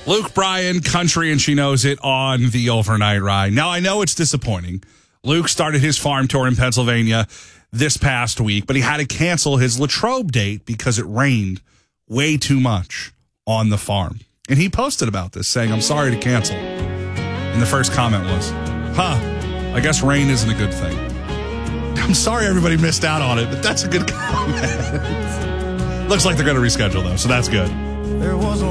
Luke Bryan, Country and She Knows It on the Overnight Ride. Now, I know it's disappointing. Luke started his farm tour in Pennsylvania this past week, but he had to cancel his Latrobe date because it rained way too much on the farm. And he posted about this, saying, I'm sorry to cancel. And the first comment was, I guess rain isn't a good thing. I'm sorry everybody missed out on it, but that's a good comment. Looks like they're going to reschedule, though, so that's good.